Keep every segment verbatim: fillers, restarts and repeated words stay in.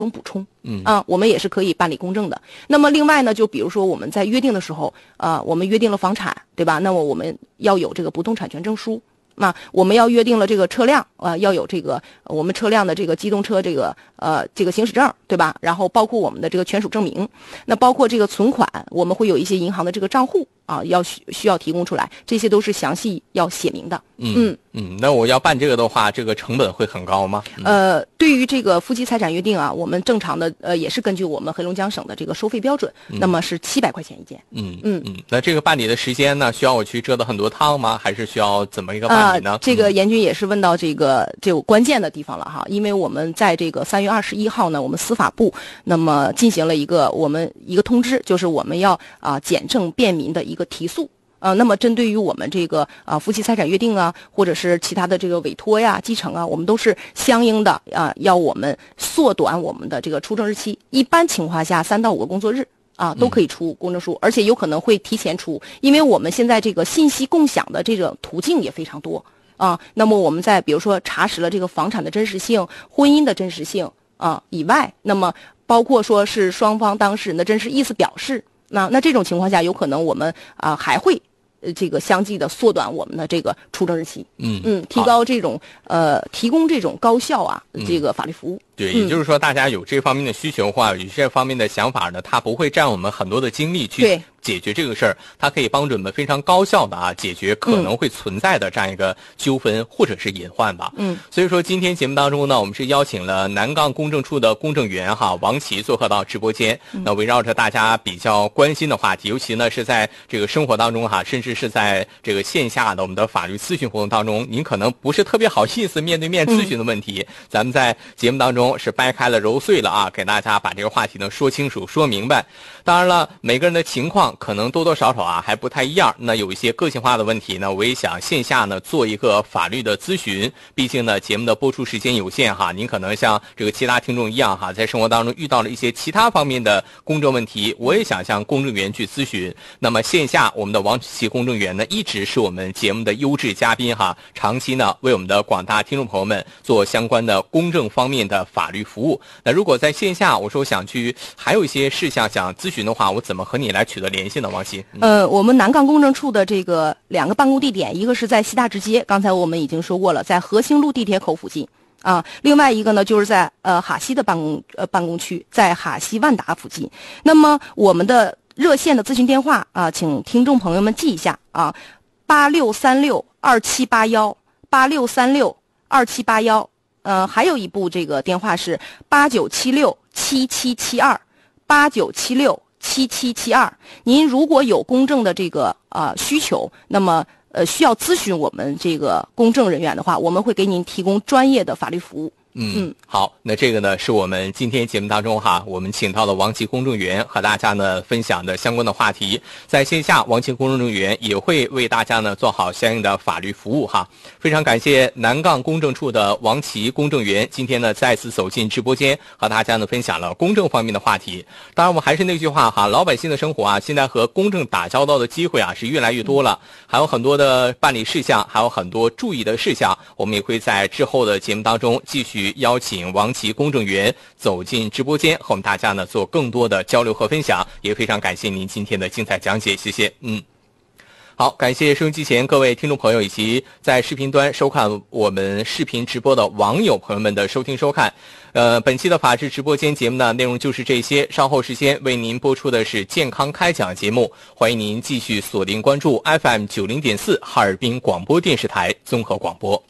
补充，嗯啊，我们也是可以办理公证的。那么另外呢，就比如说我们在约定的时候，呃，我们约定了房产，对吧？那么我们要有这个不动产权证书。那我们要约定了这个车辆，呃，要有这个我们车辆的这个机动车这个呃这个行驶证，对吧？然后包括我们的这个权属证明，那包括这个存款，我们会有一些银行的这个账户啊，要需需要提供出来，这些都是详细要写明的。 嗯嗯嗯，那我要办这个的话，这个成本会很高吗？ 嗯、呃，对于这个夫妻财产约定啊，我们正常的呃也是根据我们黑龙江省的这个收费标准，嗯、那么是七百块钱一件。 嗯嗯嗯，那这个办理的时间呢，需要我去折腾很多趟吗？还是需要怎么一个办理呢？ 呃、这个严军也是问到这个这个关键的地方了哈，因为我们在这个三月二十一号呢，我们司法部那么进行了一个我们一个通知，就是我们要啊、呃、简政便民的一个提速。呃，那么针对于我们这个啊、呃、夫妻财产约定啊，或者是其他的这个委托呀、继承啊，我们都是相应的啊、呃，要我们缩短我们的这个出证日期。一般情况下，三到五个工作日啊都可以出公证书，而且有可能会提前出，因为我们现在这个信息共享的这种途径也非常多啊。那么我们在比如说查实了这个房产的真实性、婚姻的真实性啊以外，那么包括说是双方当事人的真实意思表示，那那这种情况下，有可能我们啊还会。呃，这个相继的缩短我们的这个出证日期， 嗯嗯，提高这种呃，提供这种高效啊， 嗯、 这个法律服务。 对，也就是说，大家有这方面的需求的话，有这方面的想法呢，它不会占我们很多的精力去解决这个事儿，它可以帮助我们非常高效的啊解决可能会存在的这样一个纠纷或者是隐患吧。 嗯， 所以说今天节目当中呢，我们是邀请了南岗公证处的公证员哈王琦做客到直播间。嗯、那围绕着大家比较关心的话题，尤其呢是在这个生活当中哈，甚至是在这个线下的我们的法律咨询活动当中，您可能不是特别好意思面对面咨询的问题，嗯、咱们在节目当中是掰开了揉碎了啊，给大家把这个话题呢说清楚说明白。当然了，每个人的情况可能多多少少啊还不太一样，那有一些个性化的问题呢，我也想线下呢做一个法律的咨询。毕竟呢节目的播出时间有限哈，您可能像这个其他听众一样哈，在生活当中遇到了一些其他方面的公证问题，我也想向公证员去咨询。那么线下我们的王琦公证员呢，一直是我们节目的优质嘉宾哈，长期呢为我们的广大听众朋友们做相关的公证方面的法律服务。那如果在线下我说想去还有一些事项想咨询的话，我怎么和你来取得联系呢？王琦、 嗯、呃，我们南岗公证处的这个两个办公地点，一个是在西大直街，刚才我们已经说过了，在和兴路地铁口附近啊，另外一个呢就是在呃哈西的办公呃办公区，在哈西万达附近。那么我们的热线的咨询电话啊，请听众朋友们记一下啊，八六三六二七八幺，八六三六二七八幺。呃，还有一部这个电话是八九七六七七七二，八九七六七七七二。您如果有公证的这个呃需求，那么呃需要咨询我们这个公证人员的话，我们会给您提供专业的法律服务。 嗯嗯，好，那这个呢是我们今天节目当中哈，我们请到了王琦公证员和大家呢分享的相关的话题。在线下，王琦公证员也会为大家呢做好相应的法律服务哈。非常感谢南岗公证处的王琦公证员今天呢再次走进直播间，和大家呢分享了公证方面的话题。当然，我们还是那句话哈，老百姓的生活啊，现在和公证打交道的机会啊是越来越多了，还有很多的办理事项，还有很多注意的事项，我们也会在之后的节目当中继续邀请王琦公证员走进直播间，和我们大家呢做更多的交流和分享，也非常感谢您今天的精彩讲解，谢谢。嗯，好，感谢收音机前各位听众朋友以及在视频端收看我们视频直播的网友朋友们的收听收看。呃，本期的法治直播间节目呢内容就是这些，稍后时间为您播出的是健康开讲节目，欢迎您继续锁定关注 F M 九零点四 哈尔滨广播电视台综合广播。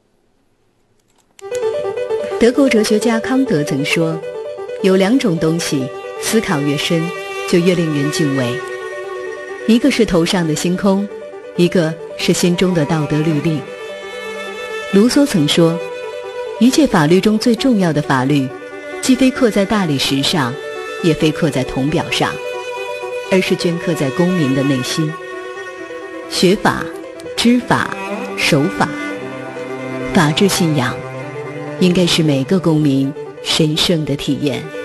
德国哲学家康德曾说，有两种东西思考越深就越令人敬畏，一个是头上的星空，一个是心中的道德律令。卢梭曾说，一切法律中最重要的法律，既非刻在大理石上，也非刻在铜表上，而是镌刻在公民的内心。学法、知法、守法，法治信仰应该是每个公民神圣的体验。